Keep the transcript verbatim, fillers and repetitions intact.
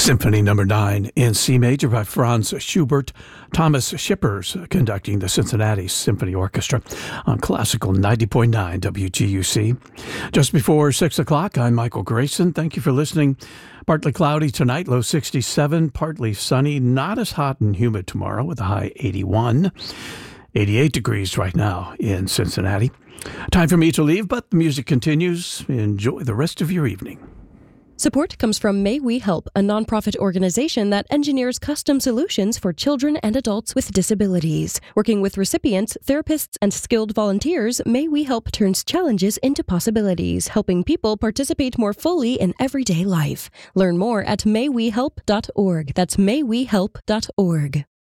Symphony Number Nine in C major by Franz Schubert. Thomas Shippers conducting the Cincinnati Symphony Orchestra on Classical ninety point nine W G U C. Just before six o'clock, I'm Michael Grayson. Thank you for listening. Partly cloudy tonight, low sixty-seven, partly sunny, not as hot and humid tomorrow with a high eighty-one. eighty-eight degrees right now in Cincinnati. Time for me to leave, but the music continues. Enjoy the rest of your evening. Support comes from May We Help, a nonprofit organization that engineers custom solutions for children and adults with disabilities. Working with recipients, therapists, and skilled volunteers, May We Help turns challenges into possibilities, helping people participate more fully in everyday life. Learn more at may we help dot org. That's may we help dot org.